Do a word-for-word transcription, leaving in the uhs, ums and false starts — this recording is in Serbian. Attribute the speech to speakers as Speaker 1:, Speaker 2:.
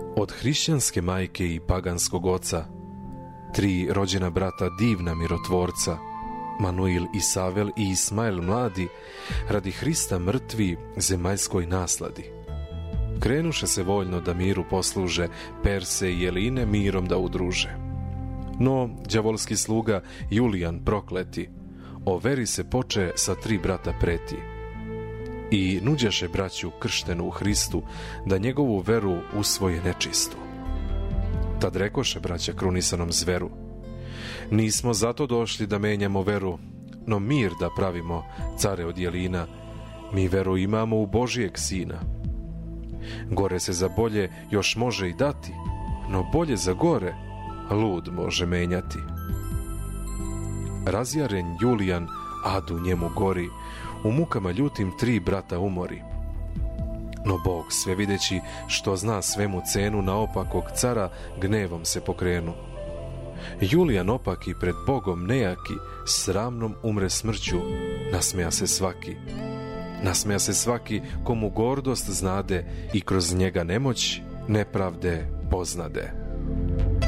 Speaker 1: Od hrišćanske majke i paganskog oca, tri rođena brata divna mirotvorca, Manuil i Savel i Ismael mladi, radi Hrista mrtvi zemaljskoj nasladi. Krenuše se voljno da miru posluže, Perse i Jeline mirom da udruže. No, đavolski sluga Julijan prokleti, o veri se poče sa tri brata preti. I nuđaše braću krštenu u Hristu, da njegovu veru usvoje nečistu. Tad rekoše braća krunisanom zveru, nismo zato došli da menjamo veru, no mir da pravimo, care od Jelina, mi veru imamo u Božijeg sina. Gore se za bolje još može i dati, no bolje za gore lud može menjati. Razjaren Julijan adu njemu gori, u mukama ljutim tri brata umori. No Bog, sve videći što zna svemu cenu, na opakog cara gnevom se pokrenu. Julijan opaki pred Bogom nejaki, sramnom umre smrću, nasmeja se svaki. Nasmeja se svaki komu gordost znade i kroz njega nemoć nepravde poznade.